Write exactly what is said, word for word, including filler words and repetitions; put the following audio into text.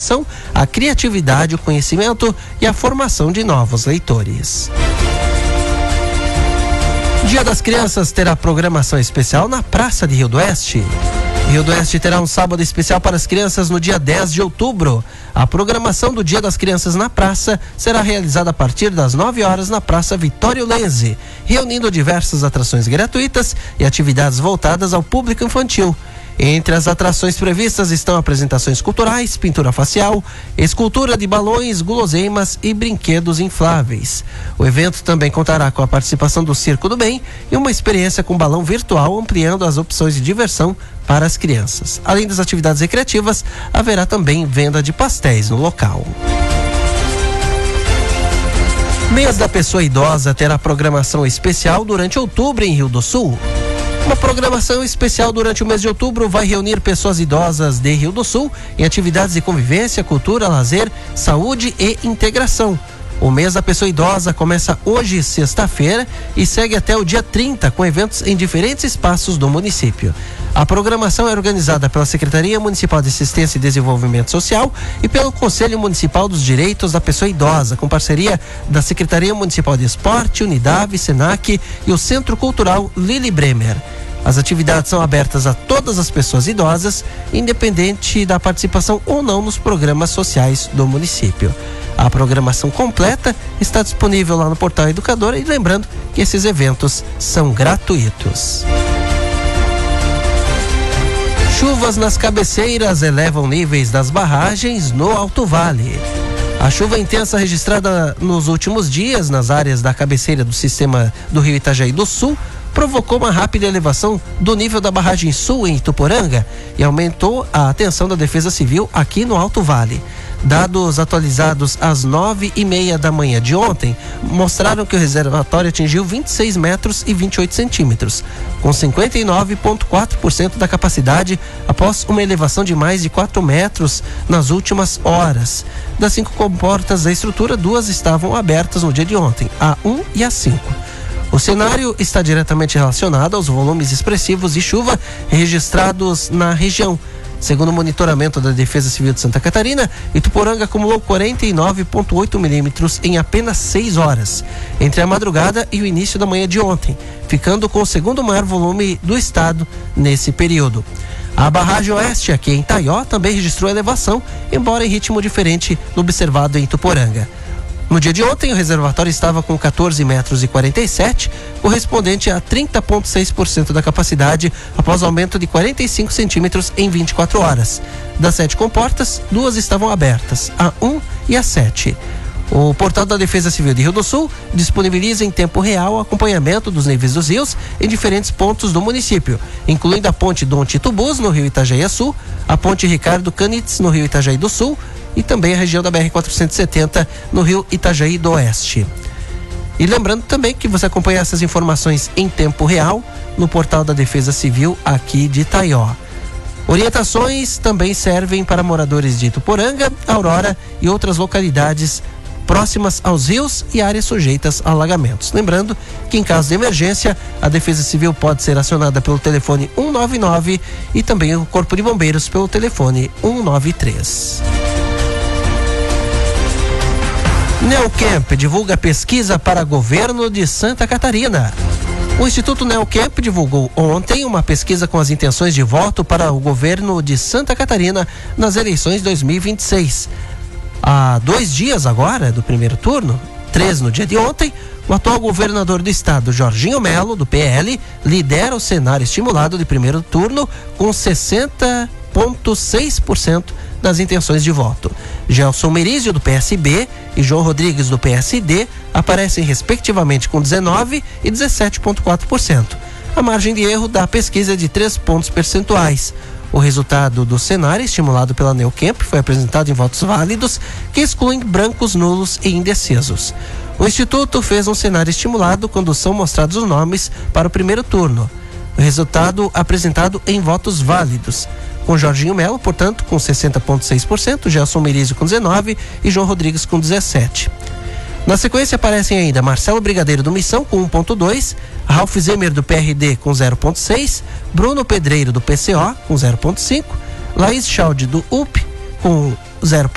imaginação, a criatividade, o conhecimento e a formação de novos leitores. Dia das Crianças terá programação especial na Praça de Rio do Oeste. Rio do Oeste terá um sábado especial para as crianças no dia dez de outubro. A programação do Dia das Crianças na praça será realizada a partir das nove horas na Praça Vitório Lenze, reunindo diversas atrações gratuitas e atividades voltadas ao público infantil. Entre as atrações previstas estão apresentações culturais, pintura facial, escultura de balões, guloseimas e brinquedos infláveis. O evento também contará com a participação do Circo do Bem e uma experiência com balão virtual, ampliando as opções de diversão para as crianças. Além das atividades recreativas, haverá também venda de pastéis no local. Mês da Pessoa Idosa terá programação especial durante outubro em Rio do Sul. Uma programação especial durante o mês de outubro vai reunir pessoas idosas de Rio do Sul em atividades de convivência, cultura, lazer, saúde e integração. O mês da Pessoa Idosa começa hoje, sexta-feira, e segue até o dia trinta, com eventos em diferentes espaços do município. A programação é organizada pela Secretaria Municipal de Assistência e Desenvolvimento Social e pelo Conselho Municipal dos Direitos da Pessoa Idosa, com parceria da Secretaria Municipal de Esporte, Unidade, Senac e o Centro Cultural Lili Bremer. As atividades são abertas a todas as pessoas idosas, independente da participação ou não nos programas sociais do município. A programação completa está disponível lá no portal Educador, e lembrando que esses eventos são gratuitos. Chuvas nas cabeceiras elevam níveis das barragens no Alto Vale. A chuva intensa registrada nos últimos dias nas áreas da cabeceira do sistema do Rio Itajaí do Sul provocou uma rápida elevação do nível da barragem Sul em Ituporanga e aumentou a atenção da Defesa Civil aqui no Alto Vale. Dados atualizados às nove e meia da manhã de ontem mostraram que o reservatório atingiu vinte e seis metros e vinte e oito centímetros, com cinquenta e nove vírgula quatro por cento da capacidade após uma elevação de mais de quatro metros nas últimas horas. Das cinco comportas da estrutura, duas estavam abertas no dia de ontem, a um e a cinco. O cenário está diretamente relacionado aos volumes expressivos de chuva registrados na região. Segundo o monitoramento da Defesa Civil de Santa Catarina, Ituporanga acumulou quarenta e nove vírgula oito milímetros em apenas seis horas, entre a madrugada e o início da manhã de ontem, ficando com o segundo maior volume do estado nesse período. A barragem Oeste, aqui em Taió, também registrou elevação, embora em ritmo diferente do observado em Ituporanga. No dia de ontem, o reservatório estava com quatorze metros e quarenta e sete, correspondente a trinta vírgula seis por cento da capacidade, após aumento de quarenta e cinco centímetros em vinte e quatro horas. Das sete comportas, duas estavam abertas, a um e a sete. O portal da Defesa Civil de Rio do Sul disponibiliza em tempo real o acompanhamento dos níveis dos rios em diferentes pontos do município, incluindo a ponte Dom Tito Bus, no Rio Itajaí Sul, a ponte Ricardo Canitz, no Rio Itajaí do Sul, e também a região da B R quatrocentos e setenta no Rio Itajaí do Oeste. E lembrando também que você acompanha essas informações em tempo real no portal da Defesa Civil aqui de Taió. Orientações também servem para moradores de Ituporanga, Aurora e outras localidades próximas aos rios e áreas sujeitas a alagamentos. Lembrando que em caso de emergência, a Defesa Civil pode ser acionada pelo telefone um nove nove e também o Corpo de Bombeiros pelo telefone um nove três. Neocamp divulga pesquisa para governo de Santa Catarina. O Instituto Neocamp divulgou ontem uma pesquisa com as intenções de voto para o governo de Santa Catarina nas eleições dois mil e vinte e seis. Há dois dias agora do primeiro turno, três no dia de ontem, o atual governador do estado, Jorginho Melo, do P L, lidera o cenário estimulado de primeiro turno com sessenta vírgula seis por cento das intenções de voto. Gelson Merizio, do P S B, e João Rodrigues, do P S D, aparecem respectivamente com dezenove por cento e dezessete vírgula quatro por cento. A margem de erro da pesquisa é de três pontos percentuais. O resultado do cenário, estimulado pela Neocamp, foi apresentado em votos válidos, que excluem brancos, nulos e indecisos. O Instituto fez um cenário estimulado quando são mostrados os nomes para o primeiro turno. O resultado apresentado em votos válidos, com Jorginho Melo, portanto, com sessenta vírgula seis por cento, Gelson Merizio com dezenove por cento e João Rodrigues com dezessete por cento. Na sequência aparecem ainda Marcelo Brigadeiro do Missão com um vírgula dois por cento, Ralf Zemer do P R D com zero vírgula seis por cento, Bruno Pedreiro do P C O com zero vírgula cinco por cento, Laís Schaldi do U P com zero vírgula